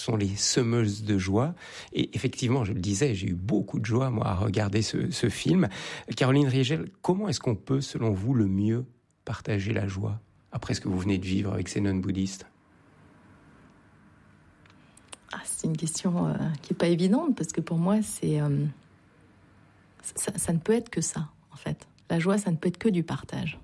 sont les semeuses de joie. Et effectivement, je le disais, j'ai eu beaucoup de joie, moi, à regarder ce film. Caroline Riegel, comment est-ce qu'on peut, selon vous, le mieux partager la joie après ce que vous venez de vivre avec ces nonnes bouddhistes? C'est une question qui n'est pas évidente, parce que pour moi, ça ne peut être que ça, en fait. La joie, ça ne peut être que du partage.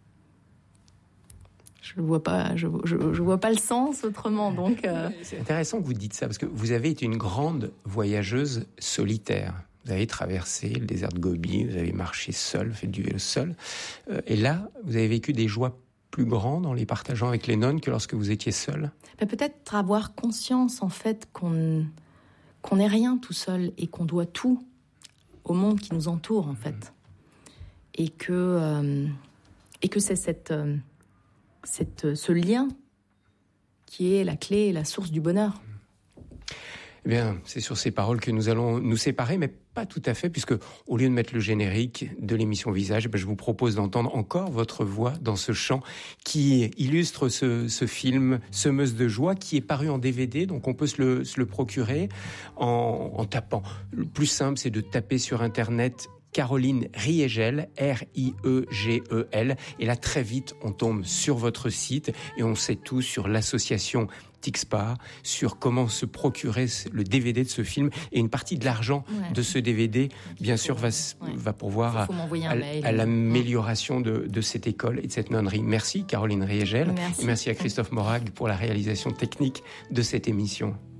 Je vois pas le sens autrement, donc... C'est intéressant que vous dites ça, parce que vous avez été une grande voyageuse solitaire. Vous avez traversé le désert de Gobi, vous avez marché seul, fait du vélo seul. Et là, vous avez vécu des joies plus grandes en les partageant avec les nonnes que lorsque vous étiez seul? Peut-être avoir conscience, en fait, qu'on n'est rien tout seul et qu'on doit tout au monde qui nous entoure, en fait. Et que c'est ce lien qui est la clé et la source du bonheur. Eh bien, c'est sur ces paroles que nous allons nous séparer, mais pas tout à fait, puisque au lieu de mettre le générique de l'émission Visage, je vous propose d'entendre encore votre voix dans ce chant qui illustre ce film Semeuse de joie, qui est paru en DVD, donc on peut se le procurer en tapant. Le plus simple, c'est de taper sur Internet Caroline Riegel, R-I-E-G-E-L. Et là, très vite, on tombe sur votre site et on sait tout sur l'association Tixpa, sur comment se procurer le DVD de ce film. Et une partie de l'argent de ce DVD, bien sûr, va pourvoir à l'amélioration de cette école et de cette nonnerie. Merci, Caroline Riegel. Merci. Et merci à Christophe Morag pour la réalisation technique de cette émission.